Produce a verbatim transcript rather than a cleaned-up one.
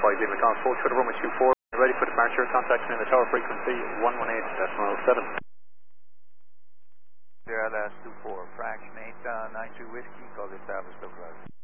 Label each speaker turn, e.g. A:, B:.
A: five Lima Golf four to the runway two four. Ready for departure. Contact me in the tower frequency one one eight decimal seven.
B: Sierra last two four. Fraction eight uh, nine two whiskey. Call the established localizer.